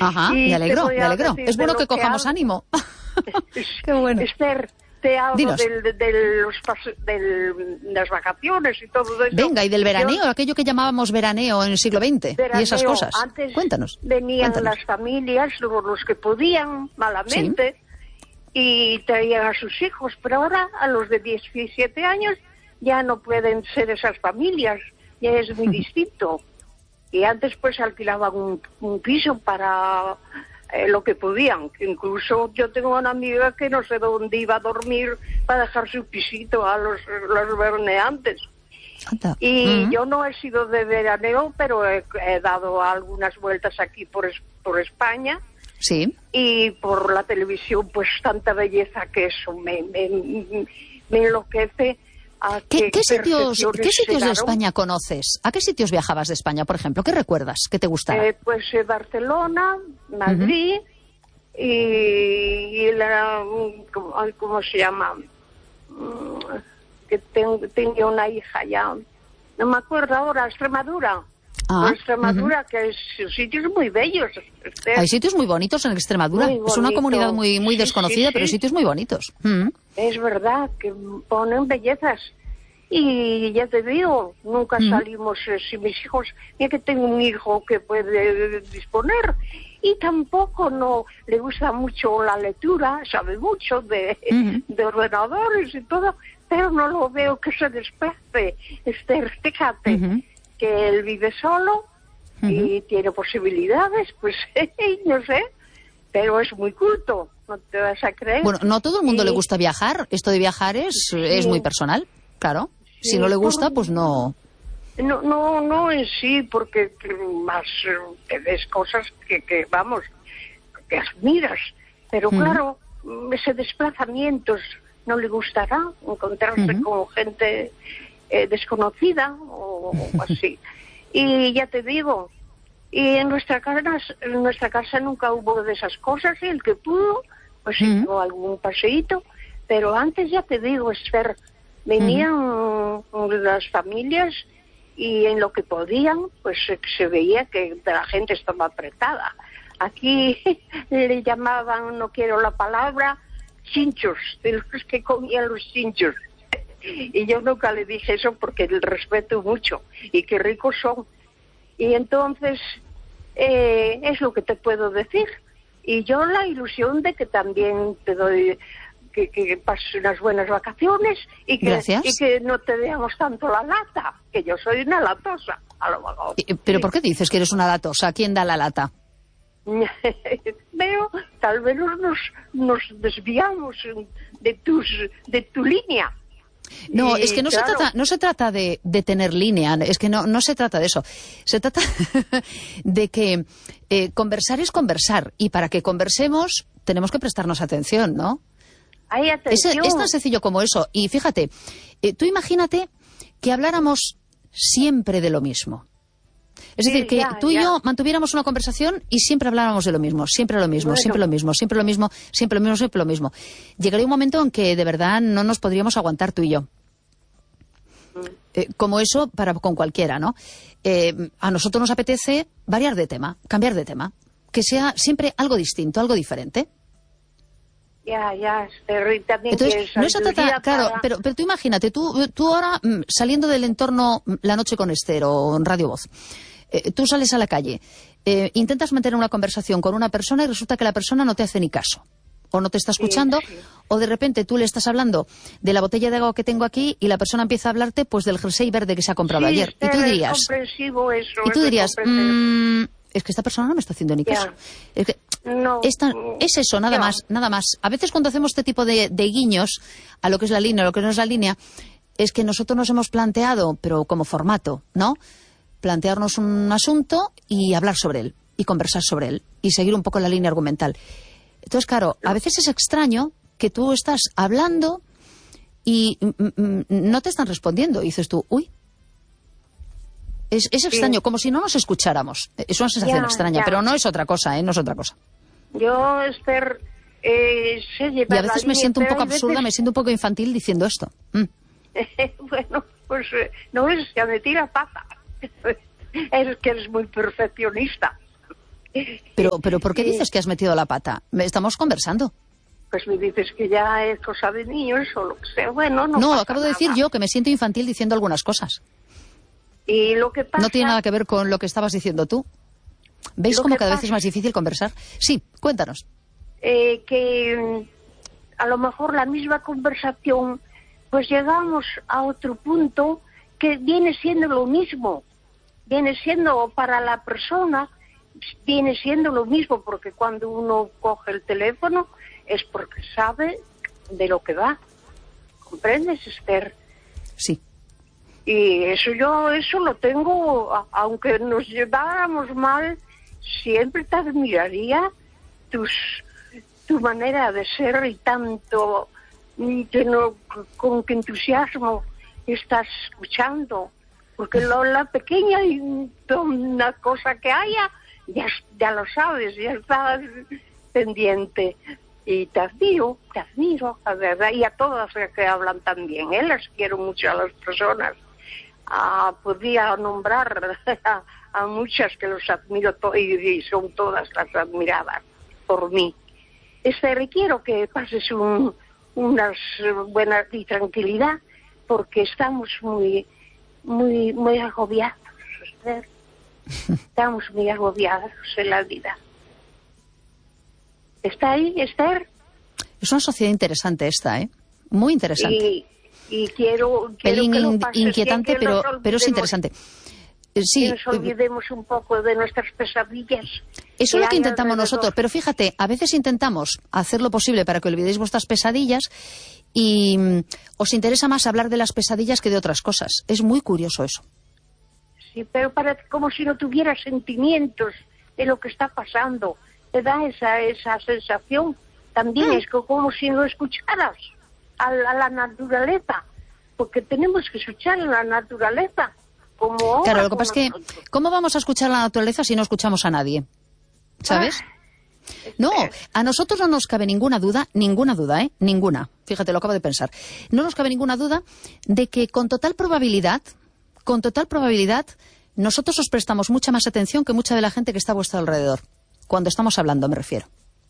Ajá, y me alegro, te voy me a alegro. decir Es bueno de que lo cojamos hablo. ánimo. Qué bueno. Esther, te hablo Dinos. de las vacaciones y todo eso. Venga, y del veraneo, Yo- aquello que llamábamos veraneo en el siglo XX, y esas veraneo, cosas. antes Cuéntanos. venían Cuéntanos. las familias, los que podían, malamente, y traían a sus hijos, pero ahora a los de 17 años ya no pueden ser esas familias, ya es muy distinto. Y antes pues alquilaban un piso para lo que podían. Incluso yo tengo una amiga que no sé dónde iba a dormir para dejar su pisito a los veraneantes. Anda. Y yo no he sido de veraneo, pero he dado algunas vueltas aquí por España. Sí. Y por la televisión, pues tanta belleza que eso me enloquece. ¿Qué sitios de llegaron. España conoces? ¿A qué sitios viajabas de España, por ejemplo? ¿Qué recuerdas que te gustara? Pues Barcelona, Madrid y ¿cómo se llama? Que tengo una hija ya. No me acuerdo ahora, Extremadura. Extremadura, que es sitios muy bellos. Hay sitios muy bonitos en Extremadura. Muy Es una bonito. comunidad muy Sí, desconocida, sí, pero hay sí. sitios muy bonitos. Es verdad que ponen bellezas. Y ya te digo, nunca salimos, si mis hijos, mira que tengo un hijo que puede disponer, y tampoco no le gusta mucho la lectura, sabe mucho de ordenadores y todo, pero no lo veo que se desplace. Fíjate que él vive solo y tiene posibilidades, pues no sé, pero es muy culto, no te vas a creer. Bueno, no a todo el mundo le gusta viajar. Esto de viajar es muy personal, claro. Sí, si no le gusta, pues no. No en sí, porque más ves cosas que vamos, que admiras. Pero claro, ese desplazamientos no le gustará, encontrarse con gente desconocida o así. Y ya te digo, y en nuestra casa nunca hubo de esas cosas, y el que pudo, pues hizo algún paseíto. Pero antes, ya te digo, Esther, venían las familias y en lo que podían, pues se veía que la gente estaba apretada. Aquí le llamaban, no quiero la palabra, chinchos, de los que comían los chinchos. Y yo nunca le dije eso porque el respeto mucho y qué ricos son. Y entonces, es lo que te puedo decir. Y yo la ilusión de que también te doy... Que pases unas buenas vacaciones y que no te veamos tanto la lata, que yo soy una latosa, a lo mejor. ¿Pero por qué dices que eres una latosa? ¿Quién da la lata? Veo, tal vez nos desviamos de tu línea. No, es que no se trata de tener línea, es que no se trata de eso. Se trata de que conversar es conversar, y para que conversemos tenemos que prestarnos atención, ¿no? Es tan sencillo como eso. Y fíjate, tú imagínate que habláramos siempre de lo mismo. Es decir, que tú y yo mantuviéramos una conversación y siempre habláramos de lo mismo, siempre lo mismo, siempre lo mismo, siempre lo mismo, siempre lo mismo, siempre lo mismo. Llegaría un momento en que de verdad no nos podríamos aguantar tú y yo. Como eso con cualquiera, ¿no? A nosotros nos apetece variar de tema, cambiar de tema, que sea siempre algo distinto, algo diferente. También. Entonces, no se trata, claro, pero tú imagínate, tú ahora saliendo del entorno La Noche con Esther o en Radio Voz, tú sales a la calle, intentas mantener una conversación con una persona y resulta que la persona no te hace ni caso, o no te está escuchando, o de repente tú le estás hablando de la botella de agua que tengo aquí y la persona empieza a hablarte pues del jersey verde que se ha comprado ayer. Y tú dirías, es que esta persona no me está haciendo ni caso. Es que es eso, nada más, nada más. A veces cuando hacemos este tipo de guiños a lo que es la línea, a lo que no es la línea, es que nosotros nos hemos planteado, pero como formato, ¿no? Plantearnos un asunto y hablar sobre él, y conversar sobre él, y seguir un poco la línea argumental. Entonces, claro, a veces es extraño que tú estás hablando y no te están respondiendo. Y dices tú, uy. Es extraño, como si no nos escucháramos. Es una sensación extraña, pero no es otra cosa, no es otra cosa. Yo, Esther, sé llevar. Y a veces me siento un poco absurda, me siento un poco infantil diciendo esto. Bueno, pues no es que me tira pata. Es que eres muy perfeccionista. Pero ¿por qué dices que has metido la pata? Estamos conversando. Pues me dices que ya es cosa de niños o lo que sea. Bueno, no pasa acabo de decir nada. yo que me siento infantil diciendo algunas cosas. Y lo que pasa... No tiene nada que ver con lo que estabas diciendo tú. ¿Veis cómo cada vez es más difícil conversar? Sí, cuéntanos. Que a lo mejor la misma conversación, pues llegamos a otro punto que viene siendo lo mismo. Viene siendo para la persona, viene siendo lo mismo, porque cuando uno coge el teléfono es porque sabe de lo que va. ¿Comprendes, Esther? Sí. Y eso lo tengo, aunque nos lleváramos mal, siempre te admiraría tu manera de ser y tanto con qué entusiasmo estás escuchando. Porque la pequeña y una cosa que haya, ya lo sabes, ya estás pendiente. Y te admiro, la verdad, y a todas las que hablan también, las quiero mucho a las personas. Podría nombrar a muchas que los admiro y son todas las admiradas por mí. Quiero que pases unas buenas y tranquilidad, porque estamos muy agobiados, Esther. Estamos muy agobiados en la vida. ¿Está ahí, Esther? Es una sociedad interesante esta, ¿eh? Muy interesante. Y quiero pelín que lo pases inquietante, bien, pero es interesante. Sí. Que nos olvidemos un poco de nuestras pesadillas. Eso es lo que intentamos nosotros, pero fíjate, a veces intentamos hacer lo posible para que olvidéis vuestras pesadillas y os interesa más hablar de las pesadillas que de otras cosas. Es muy curioso eso. Sí, pero como si no tuvieras sentimientos de lo que está pasando. Te da esa sensación. También es como si no escucharas a la naturaleza, porque tenemos que escuchar a la naturaleza. Claro, lo que pasa es que, ¿cómo vamos a escuchar a la naturaleza si no escuchamos a nadie? ¿Sabes? No, a nosotros no nos cabe ninguna duda, ninguna. Fíjate, lo acabo de pensar. No nos cabe ninguna duda de que con total probabilidad, nosotros os prestamos mucha más atención que mucha de la gente que está a vuestro alrededor. Cuando estamos hablando, me refiero.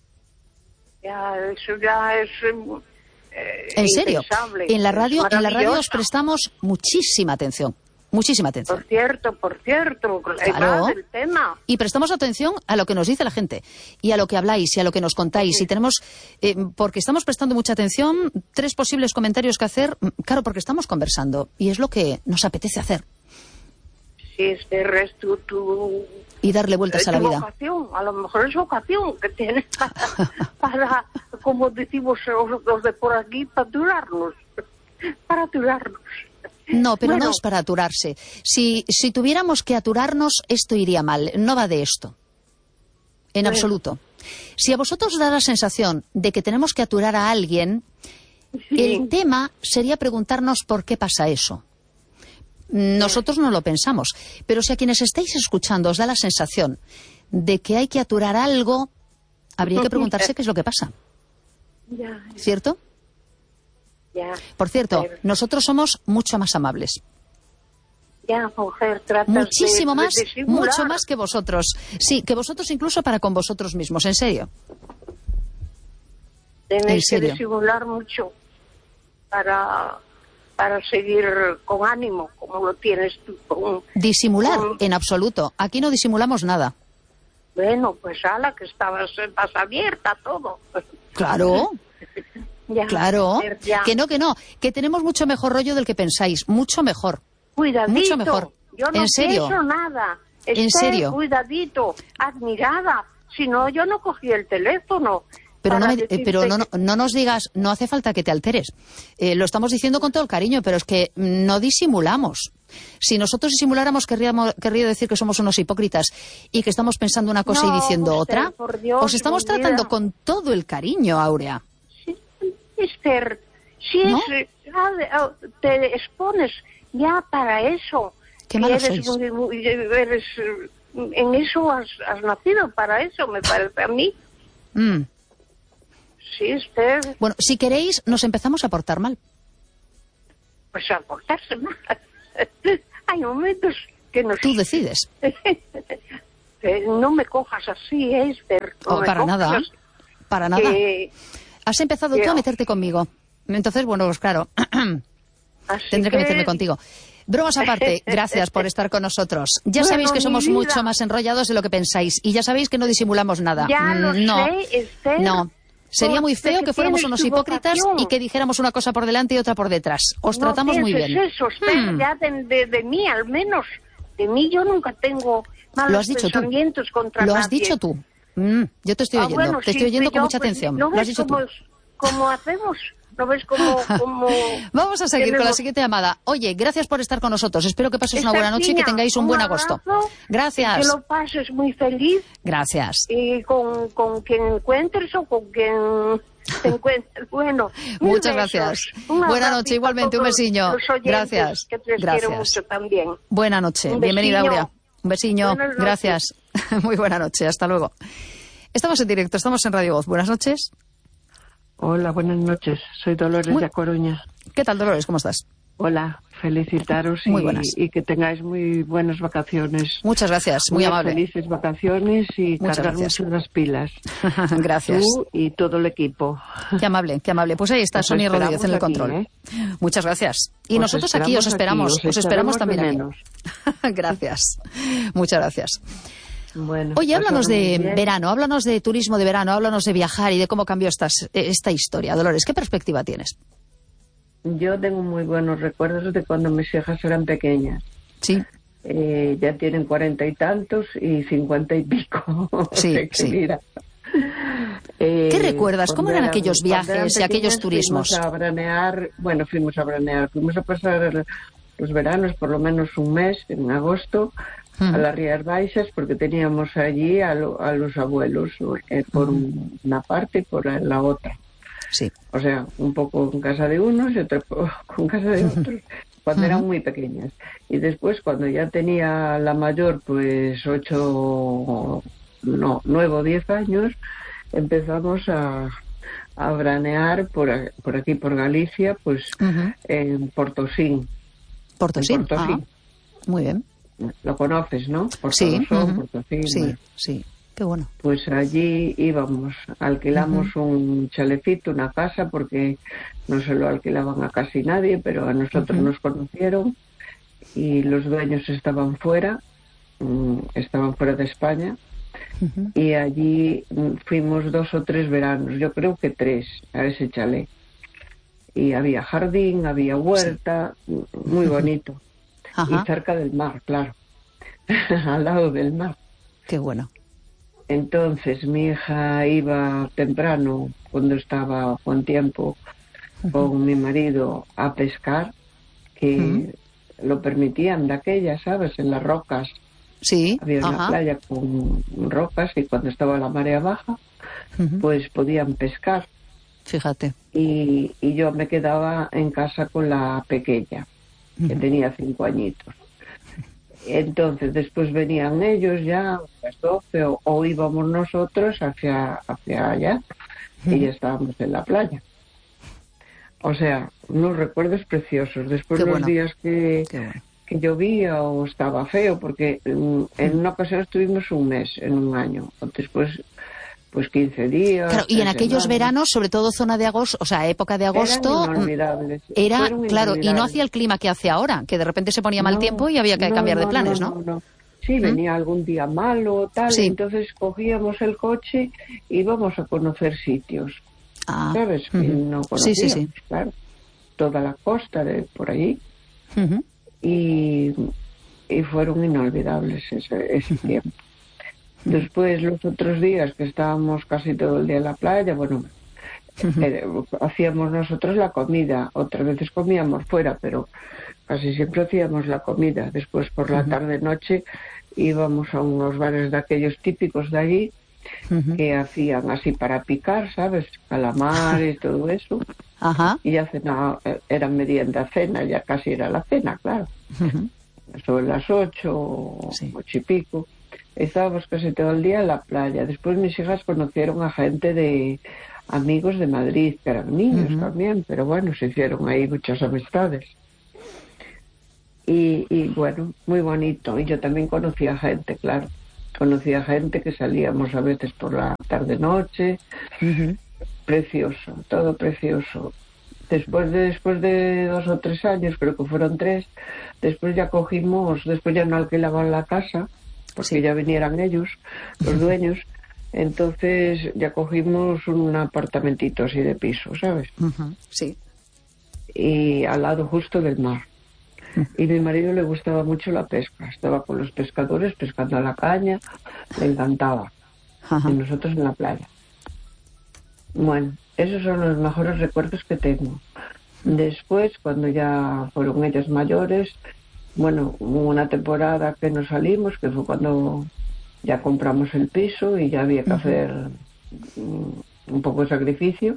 Eso ya es... en serio, en la radio os prestamos muchísima atención. Muchísima atención. Por cierto, claro. El tema. Y prestamos atención a lo que nos dice la gente, y a lo que habláis, y a lo que nos contáis. Y tenemos, porque estamos prestando mucha atención, 3 posibles comentarios que hacer, claro, porque estamos conversando, y es lo que nos apetece hacer. Sí, es tu y darle vueltas a la vida. Vocación, a lo mejor es vocación que tienes para como decimos los de por aquí, para aturarnos. No, pero no es para aturarse. Si tuviéramos que aturarnos, esto iría mal. No va de esto. En absoluto. Si a vosotros os da la sensación de que tenemos que aturar a alguien, el tema sería preguntarnos por qué pasa eso. Nosotros no lo pensamos. Pero si a quienes estáis escuchando os da la sensación de que hay que aturar algo, habría que preguntarse qué es lo que pasa. ¿Cierto? Por cierto, nosotros somos mucho más amables. Mujer, tratas muchísimo más, de mucho más que vosotros. Sí, que vosotros incluso para con vosotros mismos, en serio. Tenéis que disimular mucho para seguir con ánimo, como lo tienes tú. Disimular, en absoluto. Aquí no disimulamos nada. Bueno, pues ala, que estabas abierta todo. Claro. Claro, que no, que tenemos mucho mejor rollo del que pensáis, mucho mejor. Cuidadito, mucho mejor. Yo no en serio. pienso nada. En serio. Cuidadito, admirada. Si no, yo no cogí el teléfono. Pero no nos digas, no hace falta que te alteres. Lo estamos diciendo con todo el cariño, pero es que no disimulamos. Si nosotros disimuláramos, querría decir que somos unos hipócritas y que estamos pensando una cosa y diciendo otra. Por Dios, os estamos tratando con todo el cariño, Áurea. Esther, si ¿no? Te expones ya para eso. Qué malos sois. En eso has nacido, para eso, me parece a mí. Sí, Esther. Bueno, si queréis, nos empezamos a portar mal. Pues a portarse mal. Hay momentos que nos... Tú decides. no me cojas así, Esther. No para nada, para nada. Has empezado tú a meterte conmigo. Entonces, bueno, pues claro, tendré que meterme contigo. Bromas aparte, gracias por estar con nosotros. Ya sabéis que somos mucho más enrollados de lo que pensáis y ya sabéis que no disimulamos nada. Ya lo sé, Esther. No. Sería muy feo que fuéramos unos hipócritas y que dijéramos una cosa por delante y otra por detrás. Os tratamos muy bien. Eso, Esther, ya de mí, al menos. De mí yo nunca tengo malos pensamientos contra nadie. Lo has dicho tú. Yo te estoy oyendo. Bueno, te estoy oyendo con mucha atención. ¿No lo has dicho tú. ¿Cómo hacemos? ¿No ves cómo Vamos a seguir con la siguiente llamada. Oye, gracias por estar con nosotros. Espero que pases una buena noche y que tengáis un buen agosto. Gracias. Que lo pases muy feliz. Gracias. Y con quien encuentres o con quien te encuentres. Bueno, muchas gracias. Buena noche, igualmente. Un besiño. Gracias. Que te quiero mucho también. Buena noche. Bienvenida, Aurea. Un besiño. Gracias. Muy buena noche. Hasta luego. Estamos en directo, estamos en Radio Voz. Buenas noches. Hola, buenas noches. Soy Dolores de A Coruña. ¿Qué tal, Dolores? ¿Cómo estás? Hola, felicitaros y que tengáis muy buenas vacaciones. Muchas gracias, muy amable. Felices vacaciones y cargar mucho las pilas. Gracias. Tú y todo el equipo. Qué amable, qué amable. Pues ahí está Sonia Rodríguez en el control. Muchas gracias. Y nosotros aquí os esperamos, os esperamos también aquí. Gracias. Muchas gracias. Bueno, oye, háblanos de verano, háblanos de turismo de verano, háblanos de viajar y de cómo cambió esta historia. Dolores, ¿qué perspectiva tienes? Yo tengo muy buenos recuerdos de cuando mis hijas eran pequeñas. Sí. Ya tienen 40 y tantos y 50 y pico. Sí, sí. Mira. ¿Qué recuerdas? ¿Cómo eran aquellos viajes y aquellos turismos? Fuimos a branear, fuimos a pasar los veranos por lo menos un mes, en agosto, a las Rías Baixas, porque teníamos allí a los abuelos, por una parte y por la otra. Sí. O sea, un poco en casa de unos y otro con casa de otros, cuando eran muy pequeñas. Y después, cuando ya tenía la mayor, pues 9 o 10 años, empezamos a branear por aquí, por Galicia, pues en Portosín. Portosín. Muy bien. Lo conoces, ¿no? Sí. Portosín. Sí, sí. Qué bueno. Pues allí íbamos, alquilamos un chalecito, una casa, porque no se lo alquilaban a casi nadie, pero a nosotros nos conocieron y los dueños estaban fuera de España, y allí fuimos 2 o 3 veranos, yo creo que 3, a ese chalet. Y había jardín, había huerta, muy bonito. Y cerca del mar, claro, al lado del mar. Qué bueno. Entonces mi hija iba temprano, cuando estaba con tiempo, con mi marido a pescar, que lo permitían de aquellas, ¿sabes? En las rocas. Sí. Había una playa con rocas y cuando estaba la marea baja, pues podían pescar. Fíjate. Y yo me quedaba en casa con la pequeña, que tenía 5 añitos. Entonces después venían ellos ya a las 12 o íbamos nosotros hacia allá y ya estábamos en la playa. O sea, unos recuerdos preciosos. Después los días que llovía o estaba feo, porque en una ocasión estuvimos un mes en un año. Después, pues 15 días. Claro, y en aquellos veranos, sobre todo zona de agosto, o sea, época de agosto, eran inolvidables. Claro, y no hacía el clima que hace ahora, que de repente se ponía mal tiempo y había que cambiar de planes, ¿no? Sí, venía algún día malo, tal, entonces cogíamos el coche y íbamos a conocer sitios, ¿sabes? Que no conocíamos, claro, toda la costa de por allí, y fueron inolvidables ese tiempo. Después, los otros días que estábamos casi todo el día en la playa, bueno, hacíamos nosotros la comida. Otras veces comíamos fuera, pero casi siempre hacíamos la comida. Después, por la tarde-noche, íbamos a unos bares de aquellos típicos de allí, que hacían así para picar, ¿sabes? Calamar y todo eso. Y ya era merienda, cena, ya casi era la cena, claro. Sobre las 8 y pico. Estábamos casi todo el día en la playa. Después mis hijas conocieron a gente de amigos de Madrid, que eran niños también, pero bueno, se hicieron ahí muchas amistades. Y bueno, muy bonito. Y yo también conocí a gente, claro. conocía gente que salíamos a veces por la tarde-noche. Precioso, todo precioso. Después de 2 o 3 años, creo que fueron 3, después ya no alquilaban la casa, porque ya vinieran ellos, los dueños, entonces ya cogimos un apartamentito así de piso, ¿sabes? Sí. Y al lado justo del mar. Y a mi marido le gustaba mucho la pesca, estaba con los pescadores pescando a la caña, le encantaba. Y nosotros en la playa. Bueno, esos son los mejores recuerdos que tengo. Después, cuando ya fueron ellos mayores, bueno, hubo una temporada que nos salimos, que fue cuando ya compramos el piso y ya había que hacer un poco de sacrificio.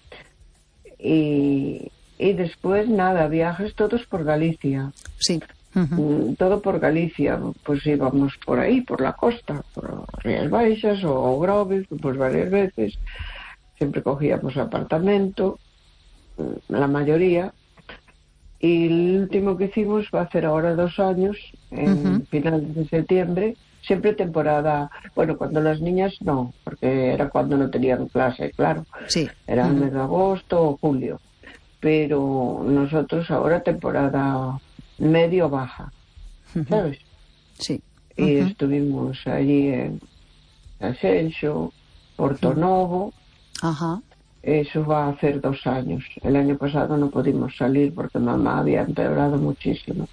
Y después, nada, viajes todos por Galicia. Sí. Todo por Galicia, pues íbamos por ahí, por la costa, por Rías Baixas o Groves, pues varias veces. Siempre cogíamos apartamento, la mayoría, y el último que hicimos va a hacer ahora 2 años, en finales de septiembre, siempre temporada, bueno, cuando las niñas no, porque era cuando no tenían clase, claro, era el mes de agosto o julio, pero nosotros ahora temporada medio-baja, ¿sabes? Sí. Y estuvimos allí en Ascenso, Portonovo. Eso va a hacer 2 años. El año pasado no pudimos salir porque mamá había empeorado muchísimo.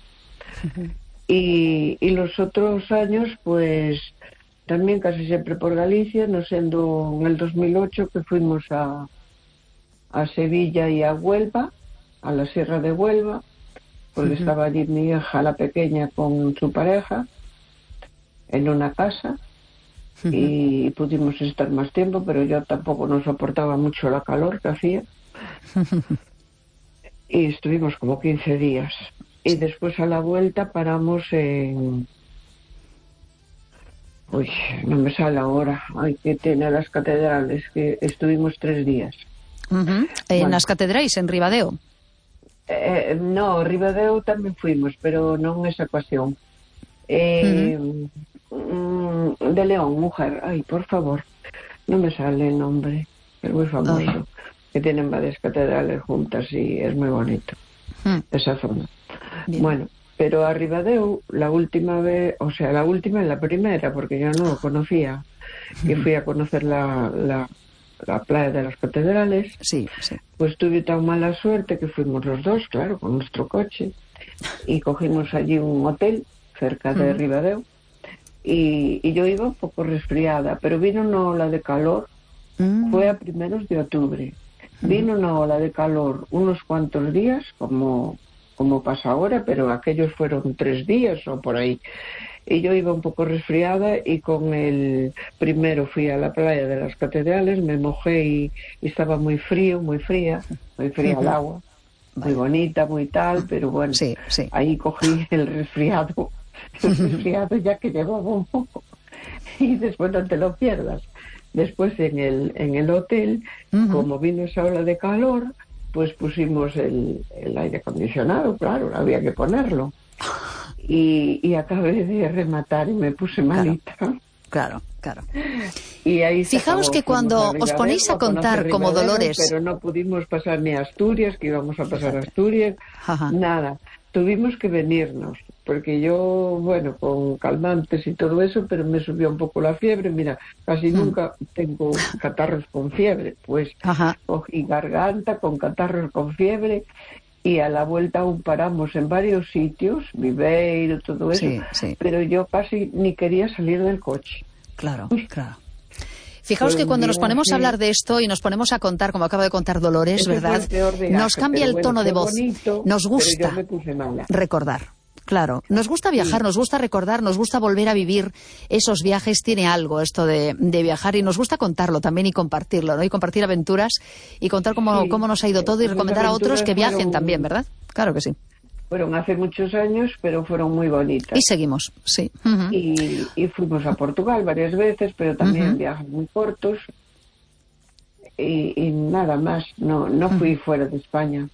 Y los otros años, pues también casi siempre por Galicia, no siendo en el 2008 que fuimos a Sevilla y a Huelva, a la Sierra de Huelva, porque estaba allí mi hija, la pequeña, con su pareja, en una casa. Y pudimos estar más tiempo, pero yo tampoco no soportaba mucho la calor que hacía. Y estuvimos como 15 días. Y después a la vuelta paramos en... Uy, no me sale ahora. Ay, que tiene las catedrales, que estuvimos 3 días. En las catedrales, en Ribadeo. No, Ribadeo también fuimos, pero no en esa ocasión. De León, mujer, ay, por favor, no me sale el nombre, es muy famoso, que tienen varias catedrales juntas y es muy bonito, esa zona. Bien. Bueno, pero a Ribadeo, la última vez, o sea, la primera, porque yo no lo conocía, que fui a conocer la playa de las catedrales, pues tuve tan mala suerte que fuimos los dos, claro, con nuestro coche, y cogimos allí un hotel cerca de Ribadeo. Y yo iba un poco resfriada, pero vino una ola de calor, fue a primeros de octubre, vino una ola de calor unos cuantos días, como pasa ahora, pero aquellos fueron 3 días o por ahí, y yo iba un poco resfriada y primero fui a la playa de las catedrales, me mojé y estaba muy fría el agua, muy bonita, muy tal, pero bueno, ahí cogí el resfriado ya que llevaba un poco, y después no te lo pierdas. Después en el hotel, como vino esa ola de calor, pues pusimos el aire acondicionado, claro, había que ponerlo, y acabé de rematar y me puse malita. Claro. Y ahí fijaos que cuando os ponéis a contar como Dolores, pero no pudimos pasar ni a Asturias, que íbamos a pasar a Asturias, nada, tuvimos que venirnos, porque yo, bueno, con calmantes y todo eso, pero me subió un poco la fiebre. Mira, casi nunca tengo catarros con fiebre, pues cogí garganta con catarros con fiebre, y a la vuelta aún paramos en varios sitios, Viveiro, todo eso, pero yo casi ni quería salir del coche. Claro. Fijaos que cuando nos ponemos a hablar de esto y nos ponemos a contar, como acaba de contar Dolores, ¿verdad? Nos cambia el tono de voz. Nos gusta recordar. Claro, nos gusta viajar, nos gusta recordar, nos gusta volver a vivir esos viajes. Tiene algo esto de viajar, y nos gusta contarlo también y compartirlo, ¿no? Y compartir aventuras y contar cómo nos ha ido todo, y recomendar a otros que viajen también, ¿verdad? Claro que sí. Fueron hace muchos años, pero fueron muy bonitas. Y seguimos, sí. Y fuimos a Portugal varias veces, pero también viajes muy cortos. Y nada más, no fui fuera de España.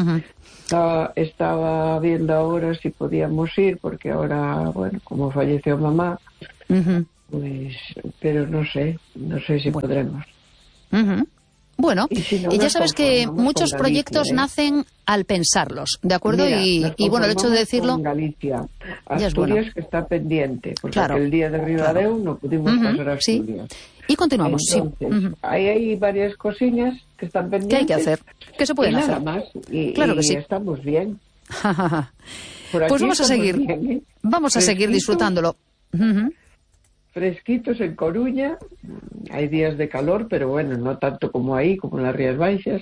Estaba viendo ahora si podíamos ir, porque ahora, bueno, como falleció mamá, Pues, pero no sé si podremos. Bueno, y no, ya sabes que muchos proyectos nacen al pensarlos, ¿de acuerdo? Mira, y bueno, el hecho de decirlo... Galicia, ya Asturias, bueno. Que está pendiente, porque claro, el día de Ribadeo no pudimos pasar a Asturias. Sí. Y continuamos, entonces, hay varias cosillas que están pendientes. ¿Qué hay que hacer? ¿Qué se pueden hacer? Nada más, claro que sí. Estamos bien. Pues vamos a seguir, bien, ¿eh? Vamos a seguir disfrutándolo. Fresquitos en Coruña, hay días de calor, pero bueno, no tanto como ahí, como en las Rías Baixas.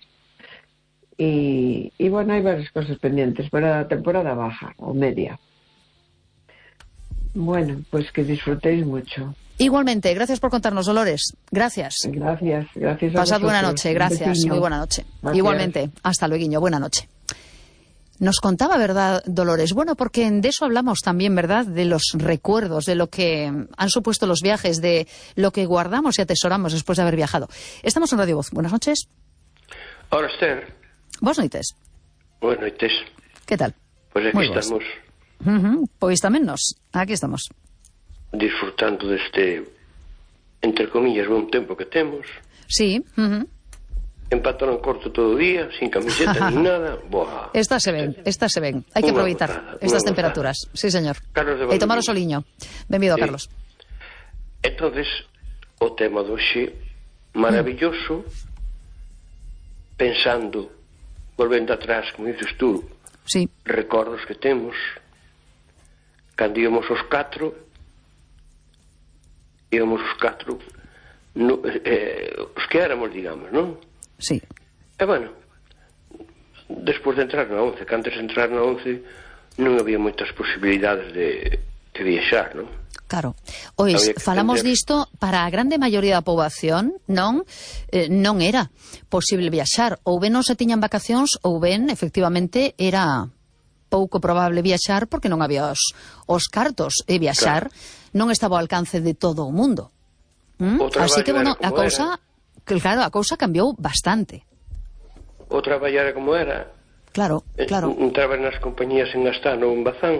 Y bueno, hay varias cosas pendientes para la temporada baja o media. Bueno, pues que disfrutéis mucho. Igualmente, gracias por contarnos, Dolores. Gracias. Gracias. Pasad buena noche, gracias. Muy buena noche. Gracias. Igualmente, hasta luego, buena noche. Nos contaba, ¿verdad, Dolores? Bueno, porque de eso hablamos también, ¿verdad? De los recuerdos, de lo que han supuesto los viajes, de lo que guardamos y atesoramos después de haber viajado. Estamos en Radio Voz. Buenas noches. Hola, Esther. Buenas noites. Buenas noites. ¿Qué tal? Pues aquí estamos. Pois tamén nos. Aquí estamos. Disfrutando deste, entre comillas, buen tempo que temos. Sí. En pantalón corto todo o día, sin camiseta ni nada. Boa. Estas se ven. Hai que aproveitar estas temperaturas. Sí, señor. E tomar o soliño. Benvido, sí. Carlos. Entonces, o tema do xe, maravilloso, pensando, volvendo atrás, como dices tú, sí. Recordos que temos, cando íamos os catro, os que éramos, digamos, non? Sí. E bueno, despois de entrar na 11, que antes de entrar na 11 non había moitas posibilidades de viaxar, non? Claro. Ois, falamos disto para a grande maioría da poboación, non era posible viaxar. Ou ben non se tiñan vacacións, ou ben, efectivamente, era pouco probable viaxar porque non había os cartos. E viaxar non estaba ao alcance de todo o mundo. Así que, bueno, a cousa... Claro, a cousa cambiou bastante. O traballar era como era. Claro. Entraba nas compañías en Astano ou en Bazán.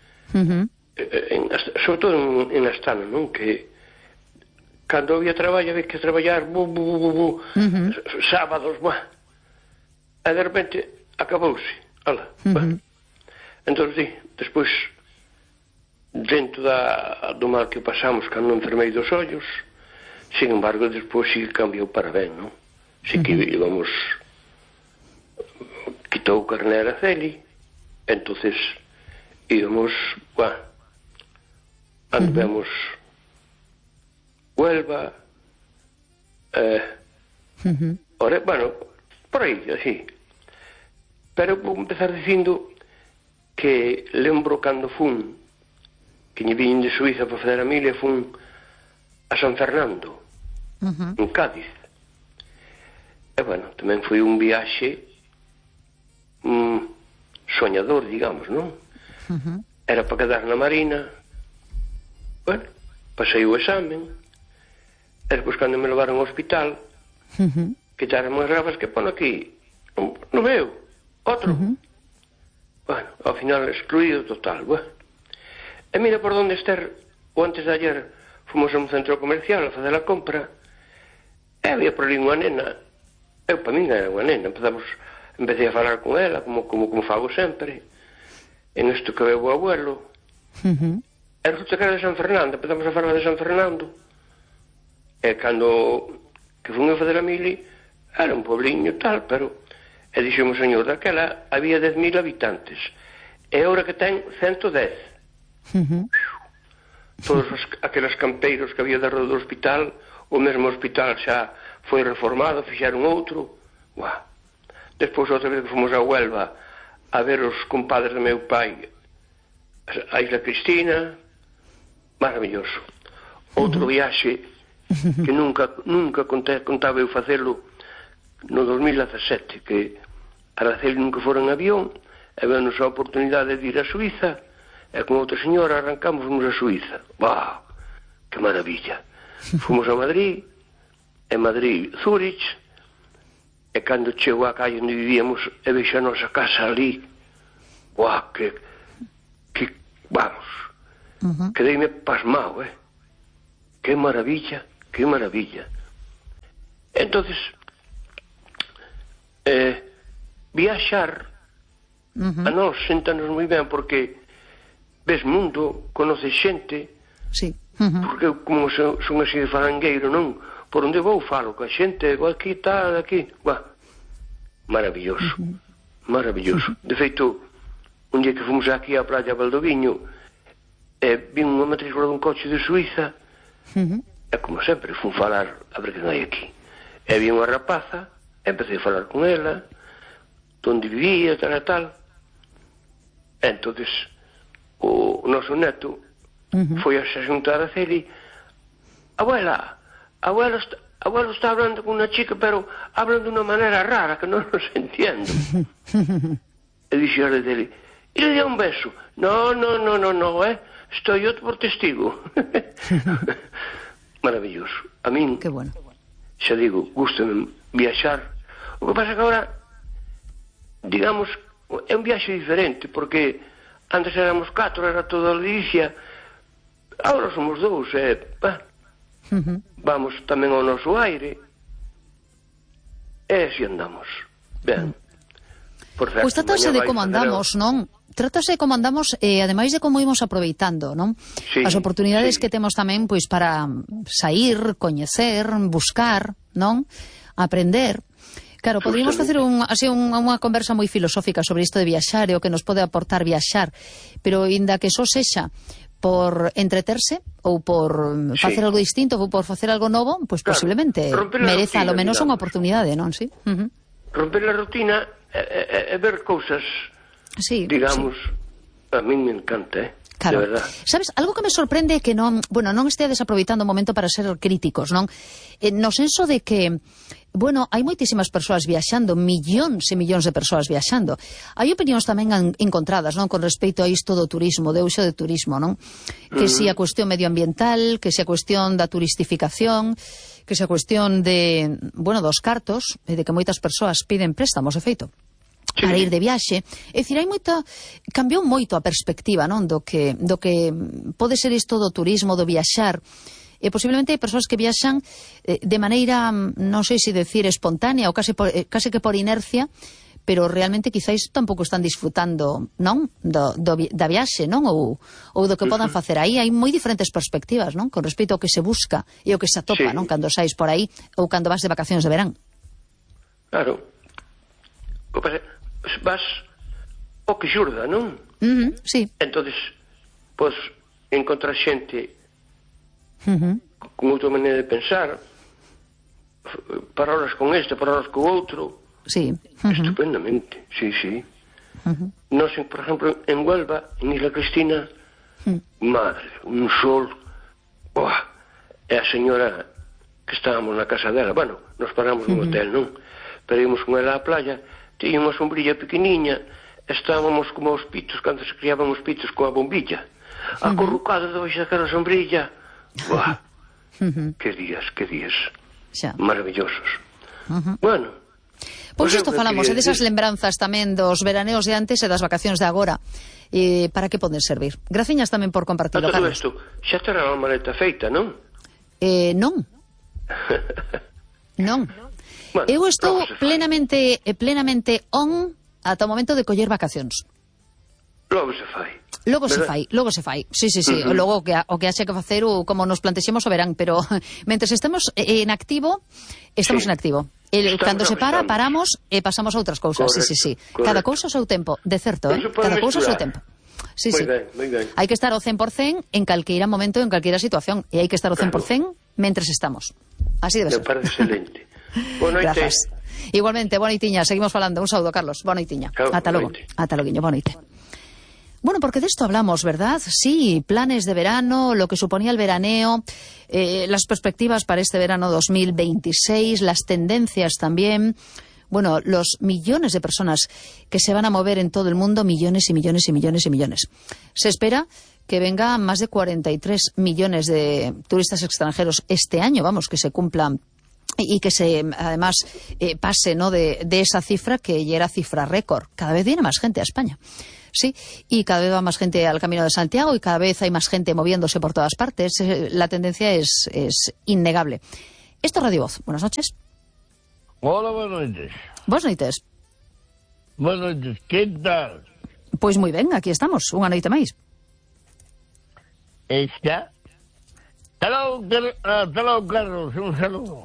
Sobre todo en Astano, non? Que cando había traballo había que traballar sábados, e de repente acabouse. Entón, sí, despois dentro do mal que pasamos cando enfermei dos ollos. Sin embargo, despois sí cambiou para ben, non? Sí que íbamos... Quitou o carné a Araceli, entonces íbamos... anduvemos Huelva... bueno, por aí, así. Pero vou empezar dicindo que lembro cando fun, que lle vin de Suiza para fazer a milla, fun a San Fernando, en Cádiz. E bueno, tamén foi un viaxe soñador, digamos, non? Era para quedar na Marina. Bueno, pasei o examen, e despois cando me levaron ao hospital, quitaron as gravas que pon aquí, non veo, outro. Bueno, ao final excluído total, bueno. E mira por onde Esther, o antes de ayer, fomos a un centro comercial a fazer a compra, e había por ali unha nena. Eu, para min, era unha nena. Empecé a falar con ela, como fago sempre, en isto que veo o abuelo. E resulta que era de San Fernando. Empezamos a falar de San Fernando. E cando que fun a fazer a mili, era un pobliño tal, pero... E dixemos, señor, daquela había 10.000 habitantes. E agora que ten 110. Todos aqueles campeiros que había de rodo do hospital, o mesmo hospital xa foi reformado, fixeron outro. Despois outra vez que fomos a Huelva a ver os compadres do meu pai, a Isla Cristina, maravilloso. Outro viaxe que nunca contaba eu facelo no 2017, que Araceli nunca fora en avión, e vemos a oportunidade de ir a Suiza, e con outra señora arrancamos a Suiza. Que maravilla. Fomos a Madrid, en Madrid, Zurich, e cando chego á calle onde vivíamos e vexo a nosa casa ali, que vamos, quedeime pasmao, qué maravilla, qué maravilla. Entonces, viaxar a nós séntanos moi ben, porque ves mundo, conoces xente, sí. Porque eu, como son así de falangueiro, non? Por onde vou falo ca xente, aquí tal, aquí, maravilloso, maravilloso. De feito, un día que fomos aquí á playa Valdoviño, vin unha matrícula dun coche de Suiza, e como sempre fun falar a ver que non hai aquí. E vi unha rapaza, empecé a falar con ela, onde vivía, tal e tal. E entonces o noso neto foi a se juntar a Celi. Abuelo está hablando con una chica, pero hablan de una manera rara que no nos entiendo. E dixo a Celi, e le dio un beso. No, estoy yo por testigo. Maravilloso. A min, qué bueno. Xa digo, gústame viaxar. O que pasa que agora, digamos, é un viaxe diferente, porque antes éramos 4, era toda a delicia. Agora somos 2, vamos tamén ao noso aire, e así andamos. Ben, por certo, pois trátase de como andamos, non? Trátase de como andamos, ademais de como imos aproveitando, non? Sí, as oportunidades sí, que temos tamén pois para sair, coñecer, buscar, non? Aprender. Claro, poderíamos facer unha conversa moi filosófica sobre isto de viaxar e o que nos pode aportar viaxar, pero inda que só sexa por entreterse ou por facer algo distinto ou por facer algo novo, pois posiblemente mereza ao menos unha oportunidade, non? Sí. Romper a rutina e ver cousas, digamos, a min me encanta, Claro. de verdad. Sabes, algo que me sorprende é que non esteades aproveitando o momento para ser críticos, non? No senso de que, hai moitísimas persoas viaxando, millóns e millóns de persoas viaxando. Hai opinións tamén encontradas, non? Con respecto a isto do turismo, de uso de turismo, non? Que si a cuestión medioambiental, que si a cuestión da turistificación, que si a cuestión dos cartos, e de que moitas persoas piden préstamos, de feito, para ir de viaxe. É dicir, cambiou moito a perspectiva, non, do que pode ser isto do turismo, do viaxar. E posiblemente hai persoas que viaxan de maneira, non sei se decir espontánea ou case que por inercia, pero realmente quizáis tampouco están disfrutando, non, da viaxe, non, ou do que podan facer aí. Hai moi diferentes perspectivas, non, con respecto ao que se busca e ao que se atopa, non, cando sais por aí ou cando vas de vacacións de verán. Claro. Vas o que xurda, non? Sí. Entonces, pois, encontrar xente con outra maneira de pensar, parolas con este, parolas co outro. Sí. Estupendamente, sí. Nos, por exemplo, en Huelva, en Isla Cristina, madre, un sol, e a señora que estábamos na casa dela, nos paramos no hotel, non? Pero íamos con ela á playa, tiña unha sombrilla pequeniña, estábamos como os pitos, cando se criaban os pitos coa bombilla, acorrucados debaixo daquela sombrilla. Que días maravillosos. Bueno, pois isto falamos, e desas lembranzas tamén dos veraneos de antes e das vacacións de agora. Para que poden servir? Graciñas tamén por compartirlo, Carlos. Todo isto, xa terá a maleta feita, non? Non. Non. Bueno, eu estou plenamente on ata o momento de coller vacacións. Logo se fai. Logo se fai. Sí. Logo o que haxe que facer como nos plantexemos o verán, pero mentres estemos en activo, estamos en activo. Cando se paramos e pasamos a outras cousas. Sí. Cada cousa ao seu tempo, de certo, cada cousa ao seu tempo. Sí. Moi ben. Hai que estar ao 100% en calqueira momento, en calqueira situación, e hai que estar ao 100% mentres estamos. Así debe ser. Me parece excelente. Boa noite. Grazas. Igualmente, boa noitiña. Seguimos falando. Un saúdo, Carlos. Boa noitiña. Ata logo. Ata loguiño. Boa noite. Bueno, porque de esto hablamos, ¿verdad? Sí, planes de verano, lo que suponía el veraneo, las perspectivas para este verano 2026, las tendencias también. Bueno, los millones de personas que se van a mover en todo el mundo, millones y millones y millones y millones. Se espera que vengan más de 43 millones de turistas extranjeros este año, que se cumplan y que además pase, ¿no?, de esa cifra que ya era cifra récord. Cada vez viene más gente a España. Sí, y cada vez va más gente al Camino de Santiago y cada vez hay más gente moviéndose por todas partes. La tendencia es innegable. Esto es Radio Voz. Buenas noches. Hola, buenas noches. Buenas noches. Buenas noches, ¿qué tal? Pois moi ben, aquí estamos, unha noite máis. Está. Hasta Carlos, un saludo.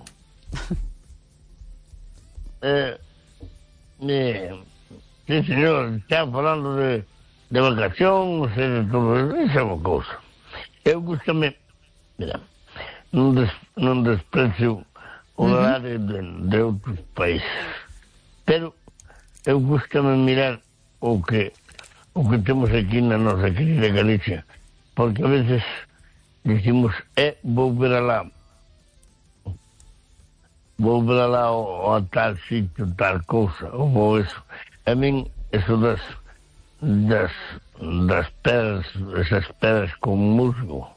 Sí, señor, está falando de vacacións e de todo eso, esa é unha cousa. Eu gustame, mira, non desprecio o horario de outros países, pero eu gustame mirar o que temos aquí na nosa querida Galicia, porque a veces dicimos, vou ver alá a tal sitio, tal cousa, ou eso. A min, eso das pedras, esas pedras con musgo,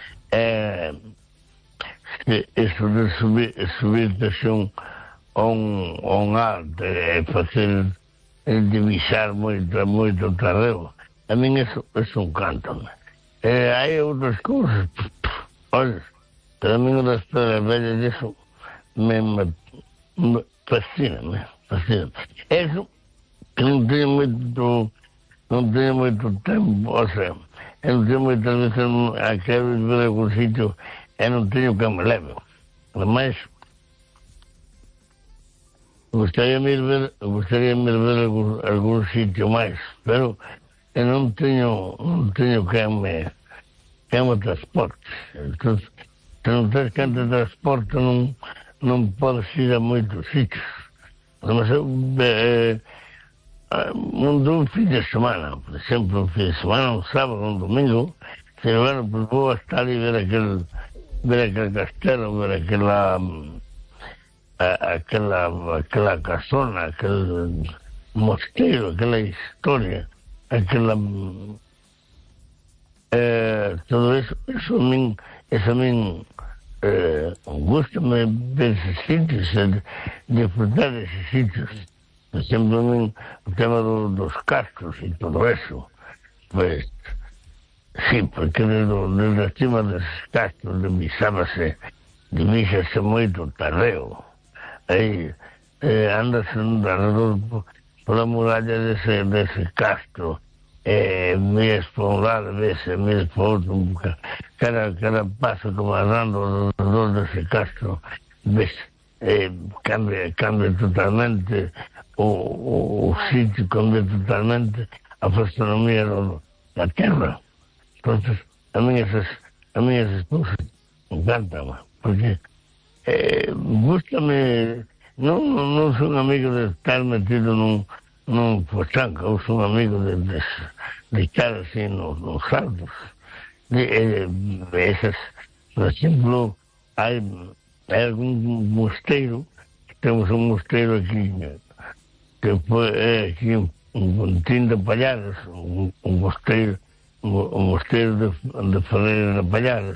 eso de subirte a un alto e facer divisar moito terreo, a min eso encanta-me. Hai outras cousas, olha, pero a min das pedras vellas, eso me fascina. Eso que non teño moito tempo, o sea, eu non teño moitas veces a quero ver algún sitio e non teño que me leve. Ademais, gustaríame ver algún sitio máis, pero eu non teño que me transporte. Entón, se non tens que te transporte, non podes ir a moitos sitios. Ademais, un fin de semana, por exemplo, un fin de semana, un sábado, un domingo, que, bueno, pues vou a estar e ver aquel castelo, ver aquela casona, aquel mosteiro, aquela historia, todo eso a min gusta-me ver esos sitios, disfrutar de esos sitios. Por exemplo, o tema dos castros e todo eso, pues sí, porque desde a cima dos castros divísase moito terreo. Aí andas alrededor pola muralla dese castro, miras por un lado, miras por outro, cada paso que vas dando alrededor dese castro, ves, cambia totalmente o sitio, cambia totalmente a fisonomía da terra. Entonces, a mí esas cousas encantan, porque gústame, non son amigo de estar metido nun pochanca, eu son amigo de estar así nos saltos. Esas, por exemplo, hai algún mosteiro, temos un mosteiro aquí que foi aquí en Pontín de Pallares, un mosteiro de Ferreira de Pallares.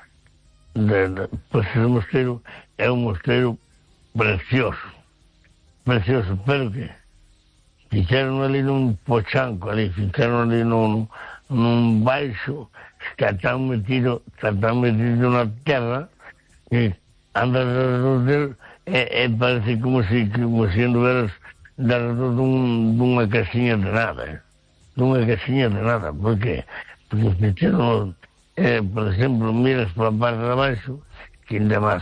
Pois ese mosteiro é un mosteiro precioso, pero que fixeron ali nun pochanco, fixeron ali nun baixo, que están metido na terra, que anda alrededor del, parece como se anduveras alrededor dunha casiña de nada, por qué? Porque fixeron, por exemplo, miras pola parte de abaixo, que ainda máis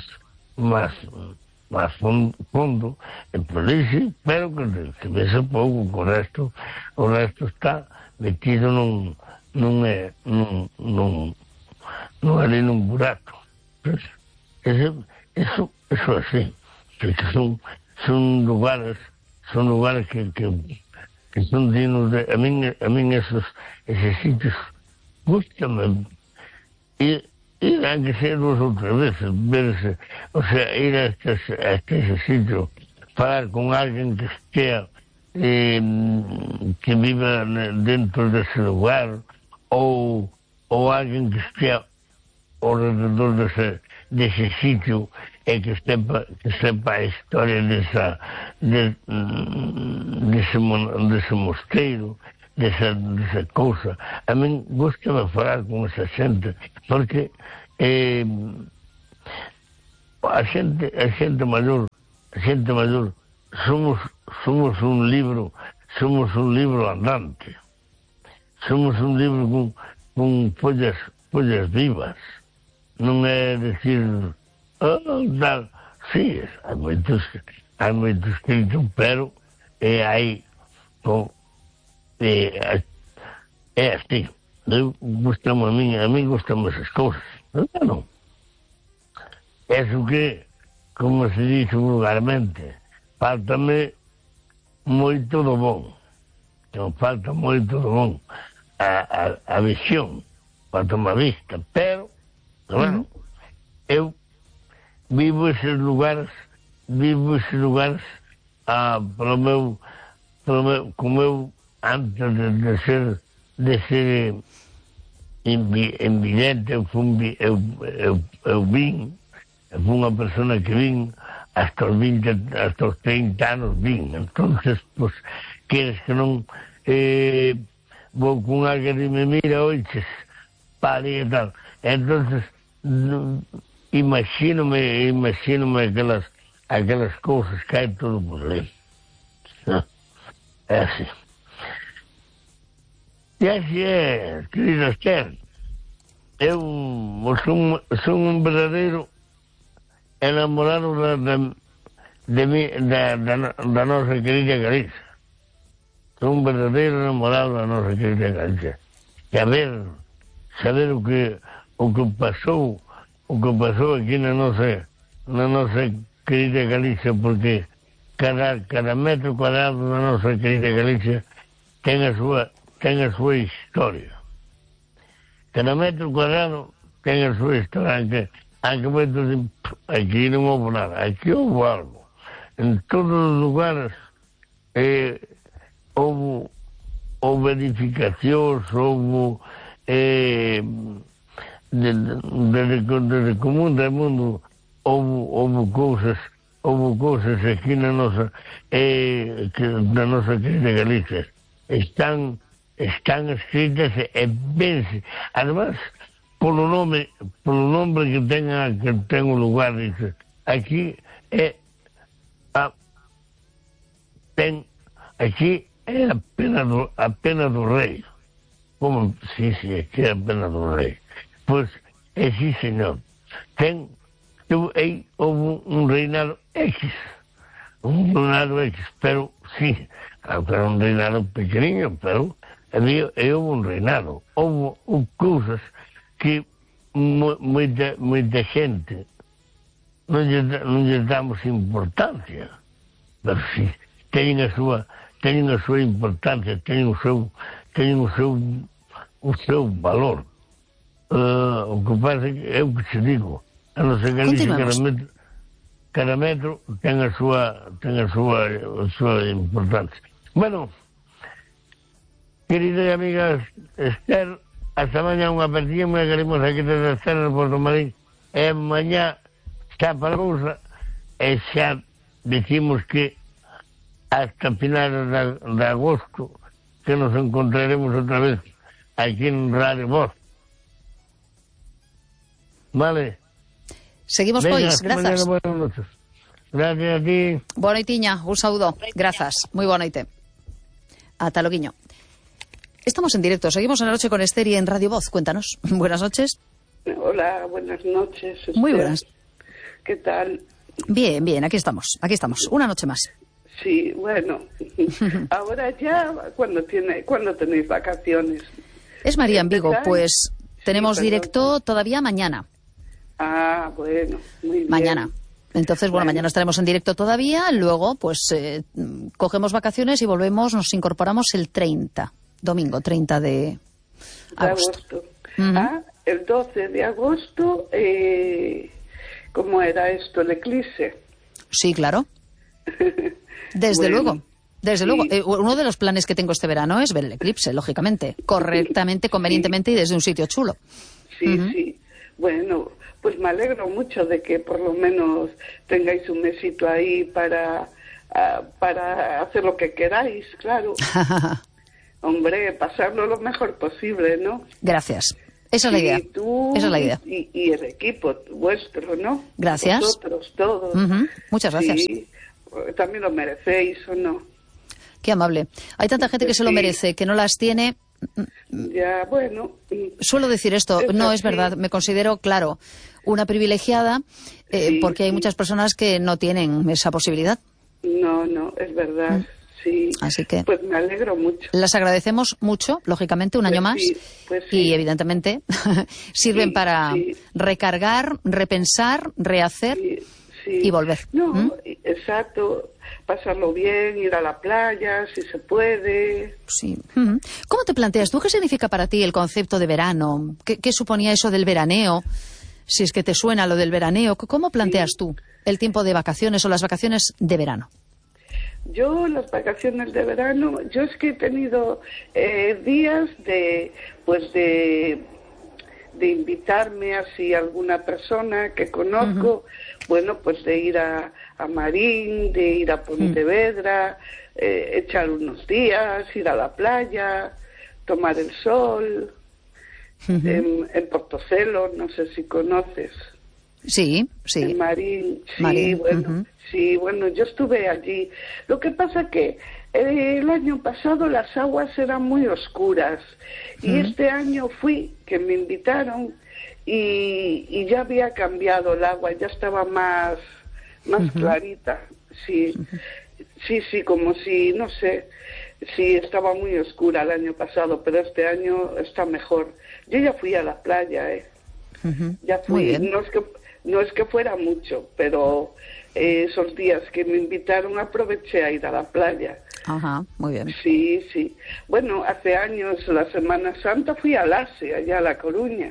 fondo, por aí, pero que vese pouco, o resto está metido ali nun buraco. Eso así, porque son lugares que son dignos de... A min esos sitios gústame ir a que ser 2 ou 3 veces, verse, o sea, ir a este sitio, falar con alguén que estea, que viva dentro dese lugar, ou alguén que estea alrededor dese sitio e que sepa a historia dese mosteiro, desa cousa. A min gusta falar con esa xente, porque a xente maior somos un libro andante. Somos un libro con follas vivas. Non é decir, tal. Sí, hai moito escrito, pero hai é así. A mí gustamos esas cousas. Non. Eso que, como se dice vulgarmente, faltame moito do bon. Non falta moito do bon. A visión, falta-me a vista, pero, bueno, eu vivo eses lugares como eu antes de ser invidente, eu fui unha persona que vin hasta os 30 anos vin. Entonces, pues, queres que non vou con alguén e me mira, oiches, pare e tal. Entonces, imagínome aquelas cousas que hai todo por aí. É así. E así é, querida Esther. Eu son un verdadeiro enamorado da nosa querida Galicia. Son un verdadeiro enamorado da nosa querida Galicia. E saber o que pasou aquí na nosa querida Galicia, porque cada metro cuadrado da nosa querida Galicia ten a súa historia. Cada metro cuadrado ten a súa historia, aunque moitos dicen, aquí non houve nada, aquí houve algo. En todos os lugares houve edificacións, houve desde común do mundo houve cousas aquí na nosa querida Galicia. Están escritas e vense. Además, polo nome que ten o lugar, dice, aquí é a pena do rei. Como? Sí, aquí é a pena do rei. Pois, sí, señor. Houve un reinado X, pero sí, era un reinado pequeniño, pero houve un reinado. Houve cousas que moita xente non lle damos importancia, pero sí, teñen a súa importancia, teñen o seu valor. O que pasa é o que se digo, a nosa Galicia cada metro ten a súa importancia. Bueno, querida amiga Esther, hasta mañá, unha apertilla moi queremos aquí desde Esther no Porto Marín, e mañá está para cousa, e xa decimos que hasta finales de agosto que nos encontraremos outra vez aquí en Radio Voz. Vale? Seguimos, pois, grazas. Buenas noches. Gracias a ti. Boa noitiña, un saúdo. Grazas, moi boa noite. Ata loguiño. Estamos en directo, seguimos en la noche con Esther y en Radio Voz. Cuéntanos. Buenas noches. Hola, buenas noches, Esther. Muy buenas. ¿Qué tal? Bien, aquí estamos. Una noche más. Sí, bueno. Ahora ya, ¿cuándo tenéis vacaciones? Es María en Vigo, pues tenemos directo todavía mañana. Ah, bueno, muy bien. Mañana. Entonces, bueno, mañana estaremos en directo todavía, luego pues cogemos vacaciones y volvemos, nos incorporamos el 30, domingo 30 de agosto. El 12 de agosto, ¿cómo era esto, el eclipse? Sí, claro. Desde luego. Uno de los planes que tengo este verano es ver el eclipse, lógicamente, correctamente, convenientemente y desde un sitio chulo. Sí. Bueno, pues me alegro mucho de que por lo menos tengáis un mesito ahí para hacer lo que queráis, claro. Hombre, pasarlo lo mejor posible, ¿no? Gracias. Esa es la idea. Esa es la idea. Y el equipo vuestro, ¿no? Gracias. Vosotros todos. Muchas gracias. Sí, también lo merecéis, ¿o no? Qué amable. Hay tanta gente que se lo merece, que no las tiene. Ya, bueno. Suelo decir esto, no es verdad. Me considero, claro, una privilegiada porque hay muchas personas que no tienen esa posibilidad. No, es verdad. Sí. Así que pues me alegro mucho. Las agradecemos mucho, lógicamente, un año más. Y evidentemente sirven para recargar, repensar, rehacer y volver. No, exacto. Pasarlo bien, ir a la playa, si se puede. Sí. ¿Cómo te planteas tú? ¿Qué significa para ti el concepto de verano? ¿Qué suponía eso del veraneo? Si es que te suena lo del veraneo. ¿Cómo planteas tú el tiempo de vacaciones o las vacaciones de verano? Yo, las vacaciones de verano, yo es que he tenido días de invitarme así a alguna persona que conozco, bueno, pues de ir a Marín, de ir a Pontevedra, echar unos días, ir a la playa, tomar el sol, en Portocelo, no sé si conoces. Sí. En Marín, sí, Marín. Bueno, yo estuve allí. Lo que pasa que el año pasado las aguas eran muy oscuras y este año fui, que me invitaron y ya había cambiado el agua, ya estaba más clarita, sí, como si, no sé, sí estaba muy oscura el año pasado, pero este año está mejor. Yo ya fui a la playa, ya fui, no es que fuera mucho, pero esos días que me invitaron aproveché a ir a la playa. Ajá, muy bien. Sí. Bueno, hace años, la Semana Santa, fui a Lase, allá a La Coruña.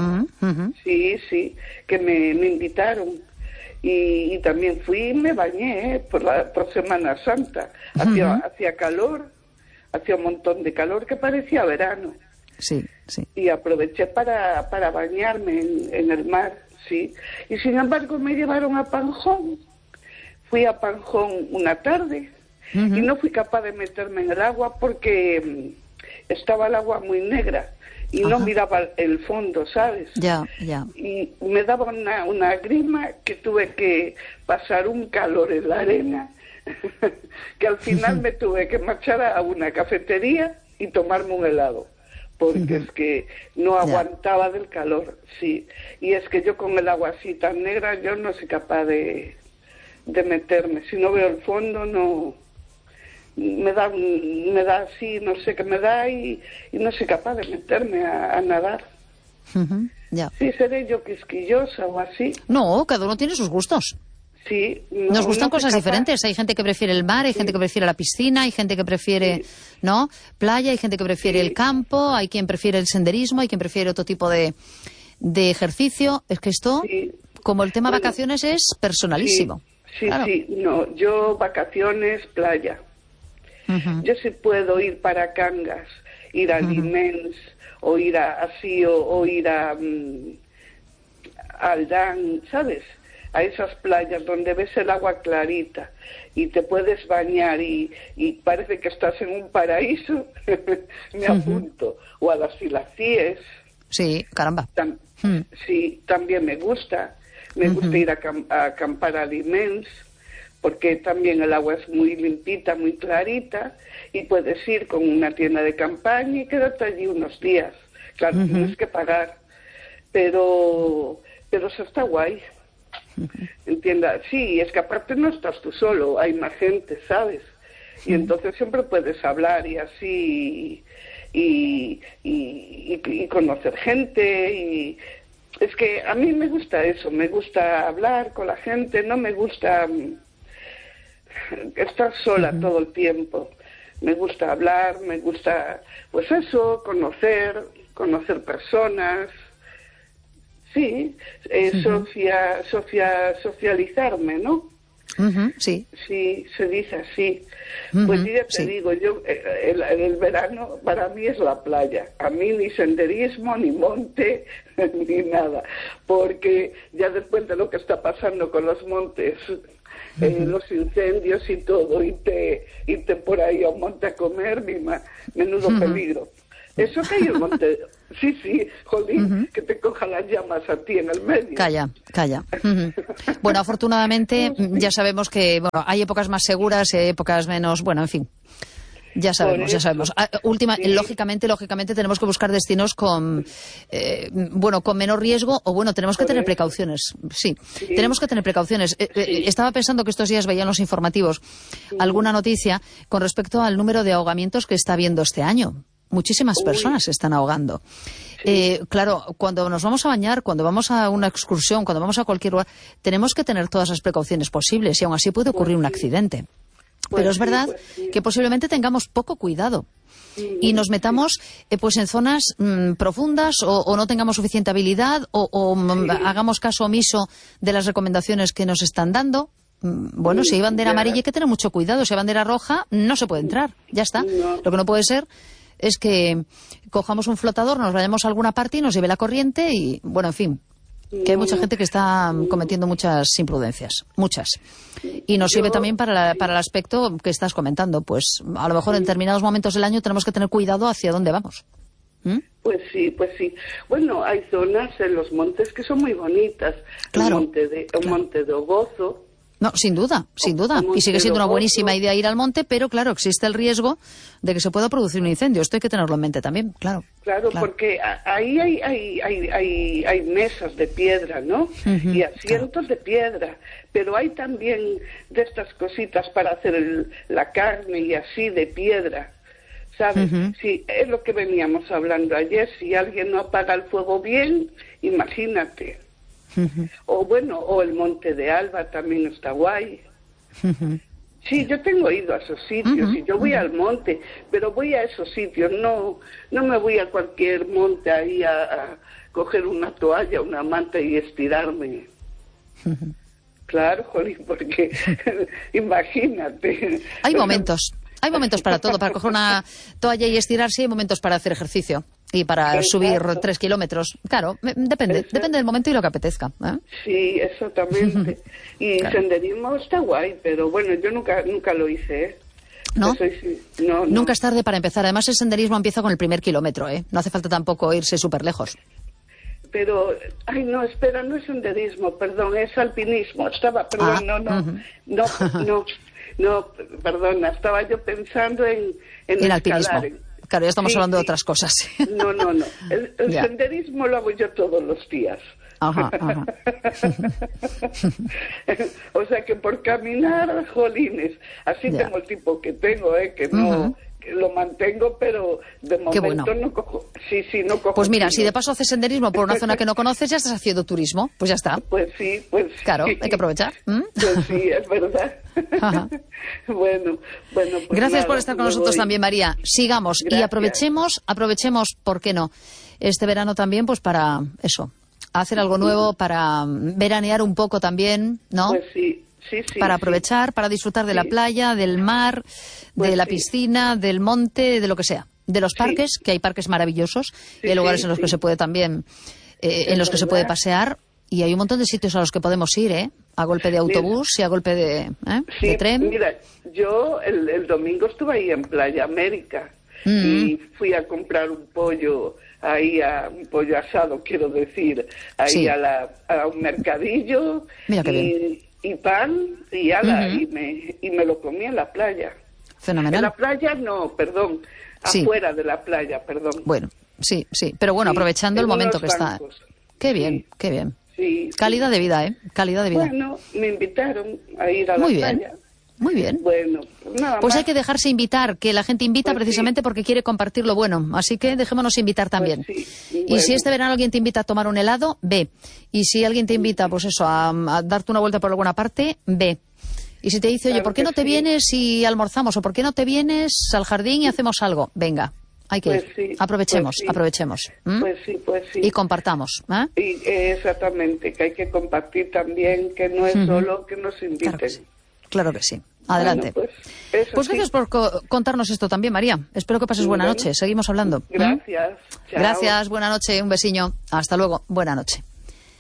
Sí, que me invitaron. Y también fui y me bañé por Semana Santa. Hacía calor, hacía un montón de calor que parecía verano. Sí. Y aproveché para bañarme en el mar, sí. Y sin embargo me llevaron a Panjón. Fui a Panjón una tarde y no fui capaz de meterme en el agua porque estaba el agua muy negra y no miraba el fondo, ¿sabes? Ya. Y me daba una grima que tuve que pasar un calor en la arena que al final me tuve que marchar a una cafetería y tomarme un helado. Porque es que no aguantaba del calor, sí. Y es que yo con el agua así tan negra, yo no soy capaz de meterme. Si no veo el fondo, no... Me da así, no sé qué me da y no soy capaz de meterme a nadar. Sí, seré yo quisquillosa o así. No, cada uno tiene sus gustos. Sí. Nos gustan cosas diferentes. Hay gente que prefiere el mar, hay gente que prefiere la piscina, hay gente que prefiere playa, hay gente que prefiere el campo, hay quien prefiere el senderismo, hay quien prefiere otro tipo de ejercicio. Es que esto, como el tema vacaciones, es personalísimo. Sí, no, yo vacaciones, playa. Yo sí puedo ir para Cangas, ir a Limens, o ir a o ir a Aldán, ¿sabes? A esas playas donde ves el agua clarita y te puedes bañar y parece que estás en un paraíso, me apunto. O a las Filacíes. Sí, caramba. Sí, también me gusta. Me gusta ir a acampar a Limens, porque también el agua es muy limpita, muy clarita, y puedes ir con una tienda de campaña y quedarte allí unos días. Claro, tienes que pagar, pero eso está guay. Entienda, sí, es que aparte no estás tú solo, hay más gente, ¿sabes? Y entonces siempre puedes hablar y así y conocer gente y es que a mí me gusta eso, me gusta hablar con la gente, no me gusta estar sola todo el tiempo. Me gusta hablar, me gusta, pues eso, conocer personas. Sí, socializarme, ¿no? Sí. Sí, se dice así. Pues ya te digo, yo el verano para mí es la playa. A mí ni senderismo, ni monte, ni nada. Porque ya después de lo que está pasando con los montes, los incendios y todo, irte por ahí a un monte a comer, menudo peligro. Eso que hay en monte... Sí, jolín, que te coja las llamas a ti en el medio. Calla. Bueno, afortunadamente ya sabemos que hay épocas más seguras, épocas menos... Bueno, en fin. Ya sabemos. Lógicamente tenemos que buscar destinos con menor riesgo o tenemos que tener precauciones. Sí, tenemos que tener precauciones. Estaba pensando que estos días veía en los informativos alguna noticia con respecto al número de ahogamientos que está habiendo este año. Muchísimas personas se están ahogando. Claro, cuando nos vamos a bañar, cuando vamos a una excursión, cuando vamos a cualquier lugar, tenemos que tener todas las precauciones posibles y aún así puede ocurrir un accidente. Pero es verdad que posiblemente tengamos poco cuidado y nos metamos en zonas profundas o no tengamos suficiente habilidad o hagamos caso omiso de las recomendaciones que nos están dando. Si hay bandera amarilla hay que tener mucho cuidado. Si hay bandera roja no se puede entrar. Ya está. Lo que no puede ser es que cojamos un flotador, nos vayamos a alguna parte y nos lleve la corriente y, en fin, que hay mucha gente que está cometiendo muchas imprudencias, muchas. Y nos sirve también para el aspecto que estás comentando, pues a lo mejor en determinados momentos del año tenemos que tener cuidado hacia dónde vamos. Pues sí. Bueno, hay zonas en los montes que son muy bonitas. Claro. Un monte de Ogozo. No, sin duda. Y sigue siendo una buenísima idea ir al monte, pero claro, existe el riesgo de que se pueda producir un incendio. Esto hay que tenerlo en mente también, claro. Claro, porque ahí hay mesas de piedra, ¿no? Y asientos de piedra, pero hay también de estas cositas para hacer la carne y así de piedra, ¿sabes? Sí, es lo que veníamos hablando ayer. Si alguien no apaga el fuego bien, imagínate. O el Monte de Alba también está guay. Sí, yo tengo ido a esos sitios y yo voy al monte, pero voy a esos sitios, no me voy a cualquier monte ahí a coger una toalla, una manta y estirarme. Claro, jolín, porque imagínate. Hay momentos para todo, para coger una toalla y estirarse, hay momentos para hacer ejercicio. Y para subir 3 kilómetros. Claro, depende del momento y lo que apetezca. Sí, exactamente. Y senderismo está guay, pero bueno, yo nunca lo hice, ¿No? Nunca es tarde para empezar. Además, el senderismo empieza con el primer kilómetro, No hace falta tampoco irse súper lejos. Pero, no es senderismo, perdón, es alpinismo. No, perdona, estaba yo pensando en alpinismo. Claro, ya estamos hablando de otras cosas. No. El senderismo lo hago yo todos los días. Ajá. O sea que por caminar, jolines, así tengo el tipo que tengo, que no... Lo mantengo, pero de momento no cojo. Sí, no cojo. Pues mira, si de paso haces senderismo por una zona que no conoces, ya estás haciendo turismo. Pues ya está. Pues sí. Claro, hay que aprovechar. Pues sí, es verdad. Ajá. Bueno. Pues gracias por estar con nosotros también, María. Sigamos. Gracias. Y aprovechemos, ¿por qué no? Este verano también, pues para eso, hacer algo nuevo, para veranear un poco también, ¿no? Pues sí. Para aprovechar, para disfrutar de la playa, del mar, de la piscina, del monte, de lo que sea. De los parques, que hay parques maravillosos, y hay lugares en los que se puede también, en los que se puede pasear, y hay un montón de sitios a los que podemos ir, a golpe de autobús y a golpe de tren. Mira, yo el domingo estuve ahí en Playa América y fui a comprar un pollo un pollo asado, quiero decir, a un mercadillo. Mira qué bien. Y pan y me lo comí en la playa. Fenomenal. En la playa no, perdón, afuera de la playa, perdón. Bueno, sí, pero bueno, aprovechando el momento que está. Qué bien. Sí. Calidad de vida, Calidad de vida. Bueno, me invitaron a ir a la playa. Muy bien. Bueno, nada pues más. hay que dejarse invitar, que la gente invita precisamente porque quiere compartir lo bueno. Así que dejémonos invitar también. Y si este verano alguien te invita a tomar un helado, ve. Y si alguien te invita, pues eso, a darte una vuelta por alguna parte, ve. Y si te dice, oye, ¿por qué no te vienes y almorzamos? ¿O por qué no te vienes al jardín y hacemos algo? Venga, hay que ir. Aprovechemos. Pues sí. Y compartamos. Y, exactamente, que hay que compartir también, que no es solo que nos inviten. Claro que sí. Adelante. Bueno, pues gracias por contarnos esto también, María. Espero que pases buena noche. Seguimos hablando. Gracias. Chao. Gracias, buena noche. Un besiño. Hasta luego. Buena noche.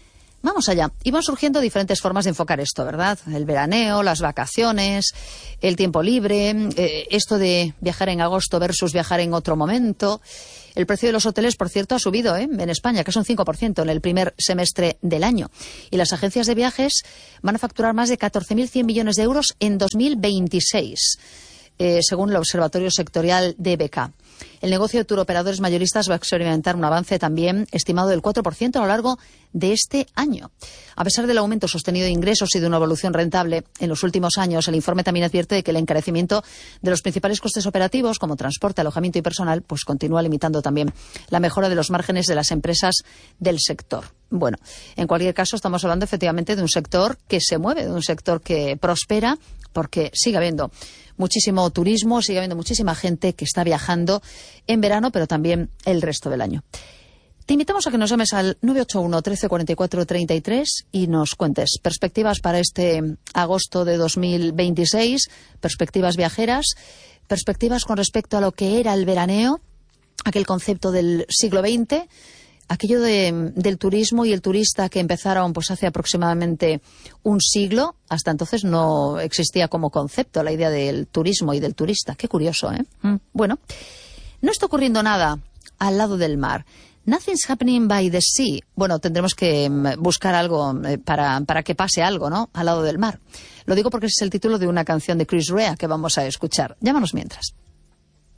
Vamos allá. Y van surgiendo diferentes formas de enfocar esto, ¿verdad? El veraneo, las vacaciones, el tiempo libre, esto de viajar en agosto versus viajar en otro momento. El precio de los hoteles, por cierto, ha subido en España, que es un 5% en el primer semestre del año. Y las agencias de viajes van a facturar más de 14.100 millones de euros en 2026. Según el Observatorio Sectorial de BK. El negocio de turoperadores mayoristas va a experimentar un avance también estimado del 4% a lo largo de este año. A pesar del aumento sostenido de ingresos y de una evolución rentable en los últimos años, el informe también advierte de que el encarecimiento de los principales costes operativos, como transporte, alojamiento y personal, pues continúa limitando también la mejora de los márgenes de las empresas del sector. Bueno, en cualquier caso, estamos hablando efectivamente de un sector que se mueve, de un sector que prospera, porque sigue habiendo muchísimo turismo, sigue habiendo muchísima gente que está viajando en verano, pero también el resto del año. Te invitamos a que nos llames al 981 13 44 33 y nos cuentes perspectivas para este agosto de 2026, perspectivas viajeras, perspectivas con respecto a lo que era el veraneo, aquel concepto del siglo XX, aquello del turismo y el turista que empezaron pues hace aproximadamente un siglo. Hasta entonces no existía como concepto la idea del turismo y del turista. Qué curioso, ¿eh? Bueno, no está ocurriendo nada al lado del mar. Nothing's happening by the sea. Bueno, tendremos que buscar algo para que pase algo, ¿no? Al lado del mar. Lo digo porque ese es el título de una canción de Chris Rea que vamos a escuchar. Llámanos mientras.